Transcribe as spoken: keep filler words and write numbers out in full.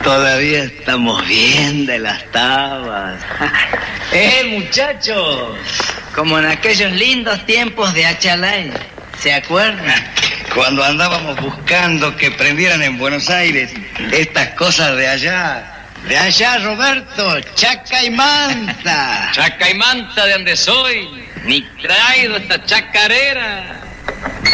Todavía estamos bien de las tabas. ¡Eh, muchachos! Como en aquellos lindos tiempos de Achalay. ¿Se acuerdan? Cuando andábamos buscando que prendieran en Buenos Aires estas cosas de allá. De allá, Roberto, chaca y manta. Chaca y manta de donde soy, ni traigo esta chacarera.